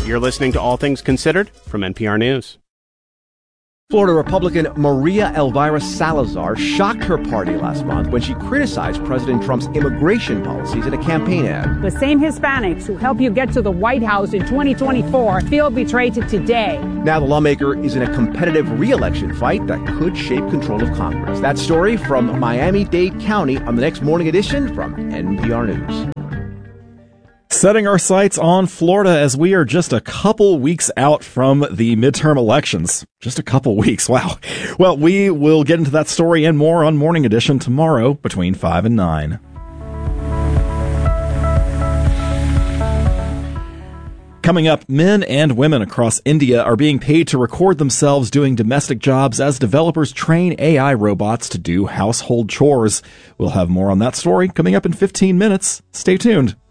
You're listening to All Things Considered from NPR News. Florida Republican Maria Elvira Salazar shocked her party last month when she criticized President Trump's immigration policies in a campaign ad. The same Hispanics who help you get to the White House in 2024 feel betrayed today. Now the lawmaker is in a competitive re-election fight that could shape control of Congress. That story from Miami-Dade County on the next Morning Edition from NPR News. Setting our sights on Florida as we are just a couple weeks out from the midterm elections. Just a couple weeks. Wow. Well, we will get into that story and more on Morning Edition tomorrow between 5 and 9. Coming up, men and women across India are being paid to record themselves doing domestic jobs as developers train AI robots to do household chores. We'll have more on that story coming up in 15 minutes. Stay tuned.